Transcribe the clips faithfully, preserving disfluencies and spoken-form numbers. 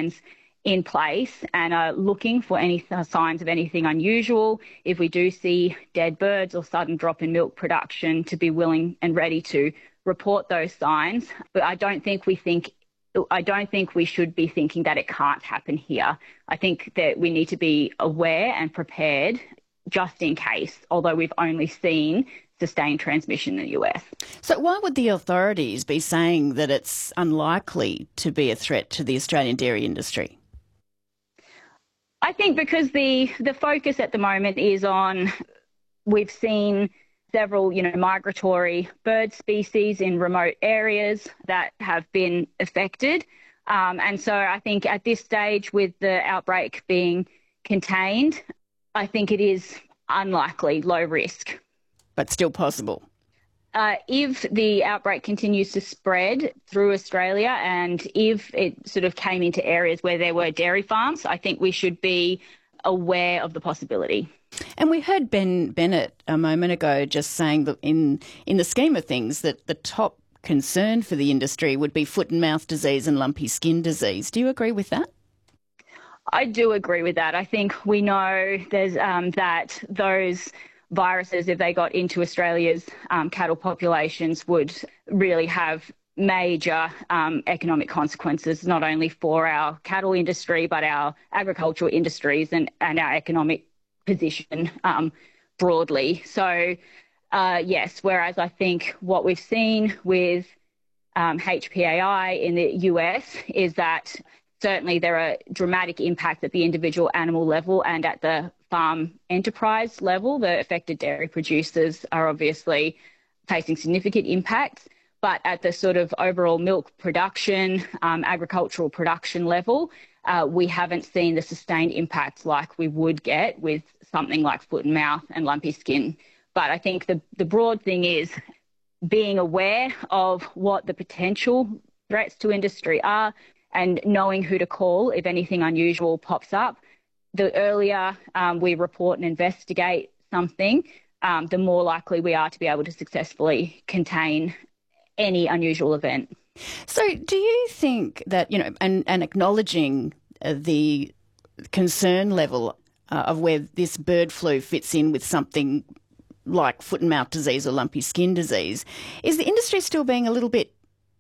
plans in place and are looking for any signs of anything unusual. If we do see dead birds or sudden drop in milk production, to be willing and ready to report those signs. But I don't think we think I don't think we should be thinking that it can't happen here. I think that we need to be aware and prepared just in case, although we've only seen sustained transmission in the U S. So why would the authorities be saying that it's unlikely to be a threat to the Australian dairy industry? I think because the, the focus at the moment is on, we've seen several, you know, migratory bird species in remote areas that have been affected. Um, and so I think at this stage, with the outbreak being contained, I think it is unlikely, low risk. But still possible. Uh, if the outbreak continues to spread through Australia and if it sort of came into areas where there were dairy farms, I think we should be aware of the possibility. And we heard Ben Bennett a moment ago just saying that in, in the scheme of things that the top concern for the industry would be foot and mouth disease and lumpy skin disease. Do you agree with that? I do agree with that. I think we know there's um, that those viruses, if they got into Australia's um, cattle populations, would really have major um, economic consequences, not only for our cattle industry, but our agricultural industries and, and our economic position um, broadly. So, uh, yes, whereas I think what we've seen with um, H P A I in the U S is that certainly there are dramatic impacts at the individual animal level and at the farm enterprise level. The affected dairy producers are obviously facing significant impacts, but at the sort of overall milk production, um, agricultural production level, uh, we haven't seen the sustained impacts like we would get with something like foot and mouth and lumpy skin. But I think the, the broad thing is being aware of what the potential threats to industry are and knowing who to call if anything unusual pops up. The earlier um, we report and investigate something, um, the more likely we are to be able to successfully contain any unusual event. So do you think that, you know, and, and acknowledging uh, the concern level uh, of where this bird flu fits in with something like foot and mouth disease or lumpy skin disease, is the industry still being a little bit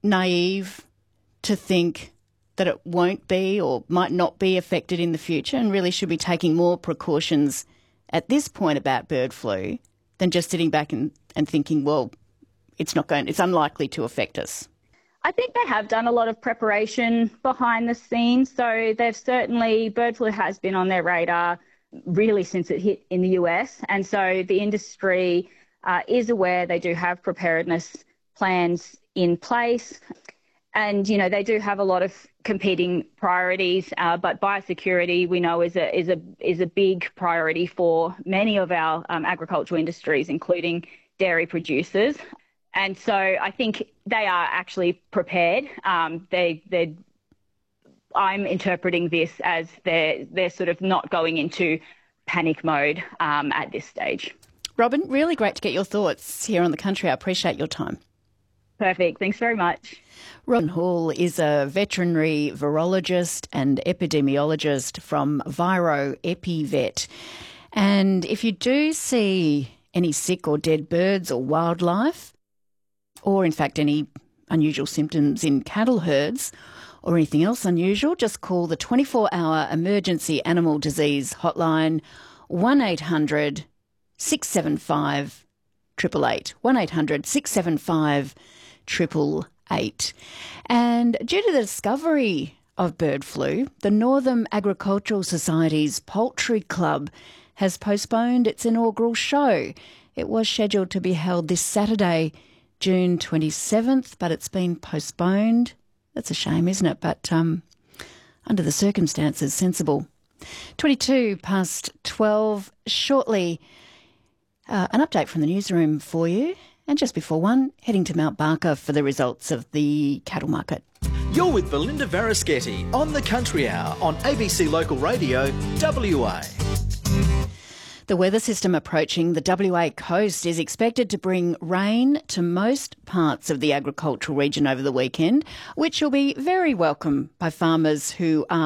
naive to think that it won't be or might not be affected in the future and really should be taking more precautions at this point about bird flu than just sitting back and, and thinking, well, it's not going, it's unlikely to affect us? I think they have done a lot of preparation behind the scenes. So they've certainly, bird flu has been on their radar really since it hit in the U S. And so the industry uh, is aware. They do have preparedness plans in place. And, you know, they do have a lot of competing priorities, uh, but biosecurity we know is a is a is a big priority for many of our um, agricultural industries, including dairy producers. And so I think they are actually prepared. Um, they they I'm interpreting this as they're they're sort of not going into panic mode um, at this stage. Robyn, really great to get your thoughts here on The Country. I appreciate your time. Perfect. Thanks very much. Robyn Hall is a veterinary virologist and epidemiologist from Viro EpiVet. And if you do see any sick or dead birds or wildlife, or in fact any unusual symptoms in cattle herds or anything else unusual, just call the twenty-four hour emergency animal disease hotline one eight hundred six seven five eight eight eight, one eight hundred six seven five eight eight eight. And due to the discovery of bird flu, the Northern Agricultural Society's Poultry Club has postponed its inaugural show. It was scheduled to be held this Saturday, June twenty-seventh, but it's been postponed. That's a shame, isn't it? But um, under the circumstances, sensible. twenty-two past twelve. Shortly, uh, an update from the newsroom for you. And just before one, heading to Mount Barker for the results of the cattle market. You're with Belinda Verischetti on The Country Hour on A B C Local Radio, W A. The weather system approaching the W A coast is expected to bring rain to most parts of the agricultural region over the weekend, which will be very welcome by farmers who are